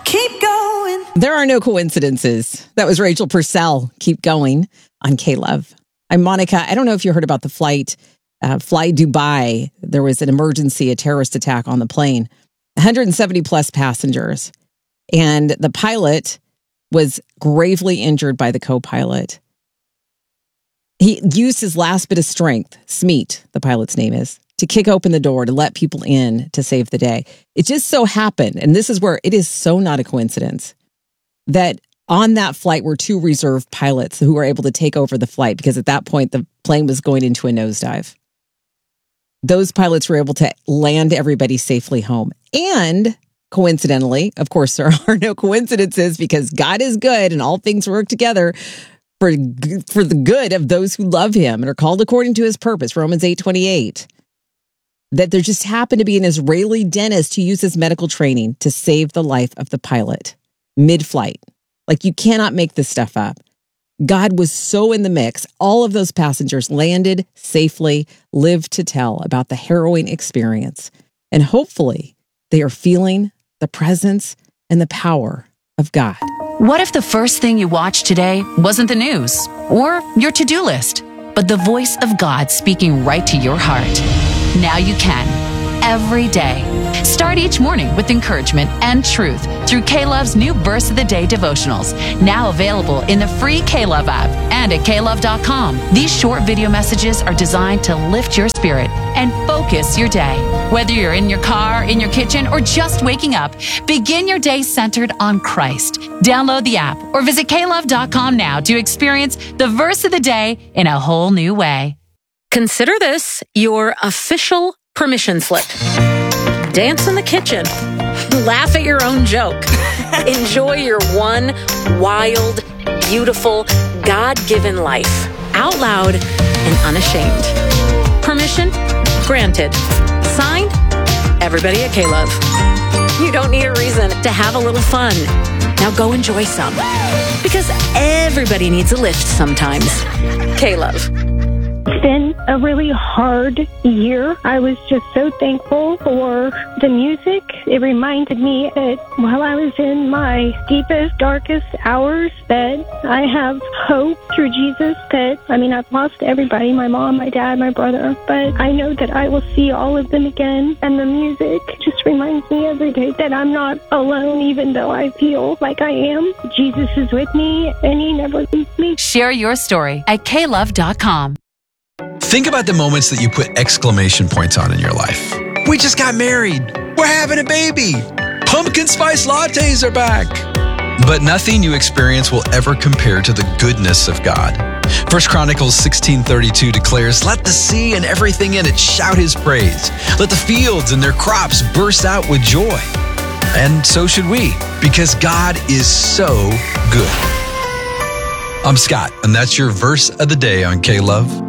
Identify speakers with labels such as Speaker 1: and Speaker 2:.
Speaker 1: Keep going.
Speaker 2: There are no coincidences. That was Rachel Purcell. Keep going on K-Love. I'm Monica. I don't know if you heard about the flight, Fly Dubai. There was an emergency, a terrorist attack on the plane. 170 plus passengers. And the pilot was gravely injured by the co-pilot. He used his last bit of strength, Smeet, the pilot's name is, to kick open the door to let people in to save the day. It just so happened, and this is where it is so not a coincidence, that on that flight were two reserve pilots who were able to take over the flight because at that point the plane was going into a nosedive. Those pilots were able to land everybody safely home. And coincidentally, of course, there are no coincidences because God is good and all things work together for the good of those who love him and are called according to his purpose, Romans 8:28. That there just happened to be an Israeli dentist who used his medical training to save the life of the pilot mid-flight. Like, you cannot make this stuff up. God was so in the mix. All of those passengers landed safely, lived to tell about the harrowing experience. And hopefully they are feeling the presence and the power of God.
Speaker 3: What if the first thing you watched today wasn't the news or your to-do list, but the voice of God speaking right to your heart? Now you can, every day. Start each morning with encouragement and truth through K-Love's new Verse of the Day devotionals, now available in the free K-Love app and at klove.com. These short video messages are designed to lift your spirit and focus your day. Whether you're in your car, in your kitchen, or just waking up, begin your day centered on Christ. Download the app or visit klove.com now to experience the Verse of the Day in a whole new way.
Speaker 4: Consider this your official permission slip. Dance in the kitchen. Laugh at your own joke. Enjoy your one wild, beautiful, God-given life. Out loud and unashamed. Permission granted. Signed, everybody at K-Love. You don't need a reason to have a little fun. Now go enjoy some. Because everybody needs a lift sometimes. K-Love.
Speaker 5: It's been a really hard year. I was just so thankful for the music. It reminded me that while I was in my deepest, darkest hours, that I have hope through Jesus. I've lost everybody, my mom, my dad, my brother, but I know that I will see all of them again. And the music just reminds me every day that I'm not alone, even though I feel like I am. Jesus is with me, and he never leaves me.
Speaker 3: Share your story at klove.com.
Speaker 6: Think about the moments that you put exclamation points on in your life. We just got married. We're having a baby. Pumpkin spice lattes are back. But nothing you experience will ever compare to the goodness of God. 1 Chronicles 16:32 declares, "Let the sea and everything in it shout his praise. Let the fields and their crops burst out with joy." And so should we, because God is so good. I'm Scott, and that's your Verse of the Day on K-Love.